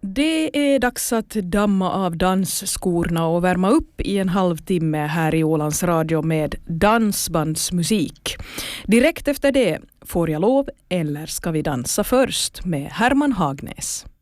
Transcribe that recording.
Det är dags att damma av dansskorna och värma upp i en halvtimme här i Ålands Radio med dansbandsmusik. Direkt efter det, Får jag lov eller ska vi dansa först med Herman Hagnäs.